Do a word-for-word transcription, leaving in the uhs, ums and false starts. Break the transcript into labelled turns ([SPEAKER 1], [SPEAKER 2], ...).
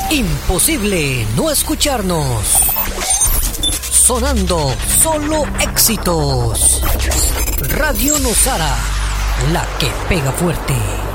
[SPEAKER 1] Imposible no escucharnos. Sonando solo éxitos. Radio Nosara, la que pega fuerte.